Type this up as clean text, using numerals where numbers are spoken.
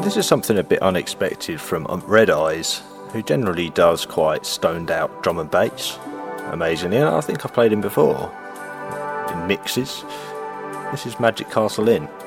This is something a bit unexpected from Red Eyes, who generally does quite stoned out drum and bass. Amazingly, I think I've played him before in mixes. This is Magic Castle Inn.